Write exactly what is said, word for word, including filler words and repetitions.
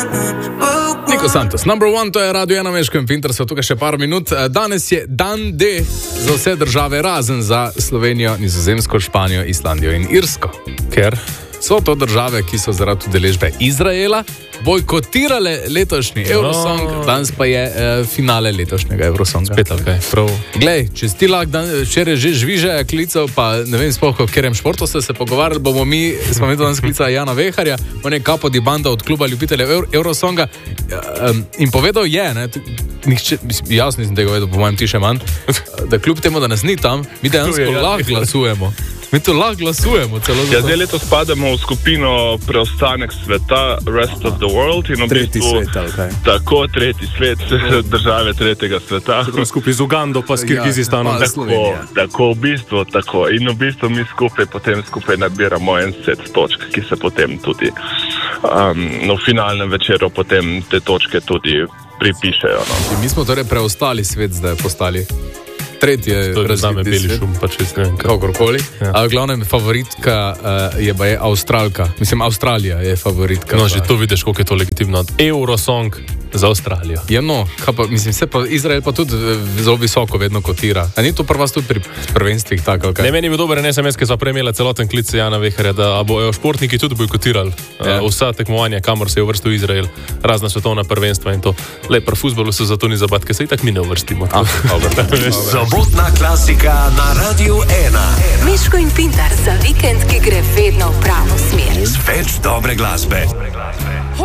Niko Santos, number one, to je Radio ena Meško in Pinter, so tukaj še par minut. Danes je dan D za vse države, razen za Slovenijo, Nizozemsko, Španijo, Islandijo in Irsko. Ker so to države, ki so zaradi udeležbe Izraela bojkotirale letošnji Eurosong, no. Danes pa je uh, finale letošnjega Eurosonga. Spet ali kaj? Prav. Glej, čez ti lak dan, včeraj že žviže klicev, pa ne vem sploh, o katerem športu ste se pogovarjali, bomo mi, smo mi danes klica Jana Veharja, on je kapo di banda od kluba ljubiteljev Euro, Eurosonga um, in povedal je, ne, nihče, jaz nisem tega vedel, po mojem ti še manj, da kljub temu, da nas ni tam, mi dejansko lahko glasujemo. Mi to lahko glasujemo celo za ja, zdaj letos spadamo v skupino preostanek sveta, Rest of the World. In v tretji bistvu, svet, ali kaj? Tako, tretji svet, države tretjega sveta. Tako skupaj z Ugando pa s Kirgizistanom. Ja, tako, tako, v bistvu, tako. In v bistvu mi skupaj potem skupaj nabiramo en set točk, ki se potem tudi um, no, v finalnem večeru potem te točke tudi pripišejo. No. Mi smo torej preostali svet zdaj postali. Tretje razvite beli šum, pa čez ne vem kaj. Kakorkoli. Ja. A v glavnem favoritka uh, je pa je Avstralka. Mislim, Avstralija je favoritka. No, že to vidiš, koliko je to legitimno. Eurosong za Avstralijo. Ja, no, pa, mislim, se pa Izrael pa tudi zelo visoko vedno kotira. A ni to pri vas tudi pri prvenstvih tako? Ne, meni bi dober en es em es, ki so prejmela celoten klic Jana Veharja, da bojo športniki tudi bojkotirali ja. uh, vsa tekmovanja, kamor se je uvrstil Izrael, razna svetovna prvenstva in to. Le, pri fuzbolu se zato ni zabat, ker se itak mi ne uvrstimo. Ah, Sobotna klasika na Radiu ena. Meško in Pintar za vikend, ki gre vedno v pravo smer. Več dobre glasbe.